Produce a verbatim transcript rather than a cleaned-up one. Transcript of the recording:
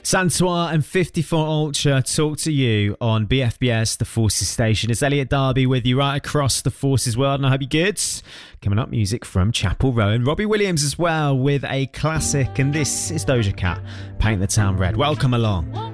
Santoir and fifty-four Ultra talk to you on B F B S, the Forces Station. It's Elliot Darby with you right across the Forces world, and I hope you're good. Coming up, music from Chapel Row and Robbie Williams as well with a classic, and this is Doja Cat, Paint the Town Red. Welcome along.